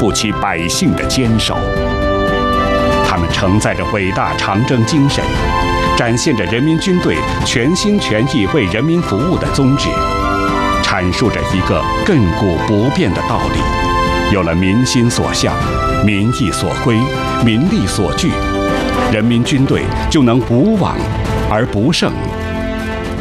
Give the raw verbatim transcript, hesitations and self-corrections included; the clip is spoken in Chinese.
不起百姓的坚守。他们承载着伟大长征精神，展现着人民军队全心全意为人民服务的宗旨，阐述着一个亘古不变的道理：有了民心所向、民意所归、民力所聚，人民军队就能无往而不胜。